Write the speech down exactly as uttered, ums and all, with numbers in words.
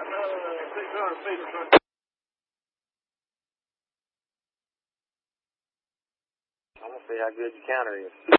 six hundred feet or something. I'm going to see how good your counter is.